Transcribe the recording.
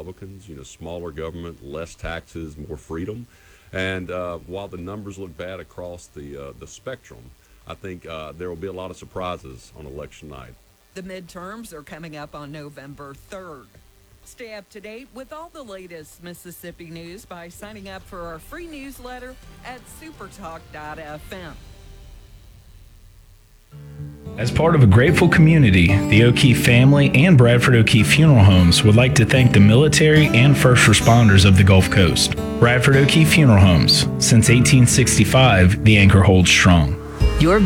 Republicans. Smaller government, less taxes, more freedom. And while the numbers look bad across the spectrum, I think there will be a lot of surprises on election night. The midterms are coming up on November 3rd. Stay up to date with all the latest Mississippi news by signing up for our free newsletter at supertalk.fm. As part of a grateful community, the O'Keefe family and Bradford O'Keefe Funeral Homes would like to thank the military and first responders of the Gulf Coast. Bradford O'Keefe Funeral Homes. Since 1865, the anchor holds strong. Your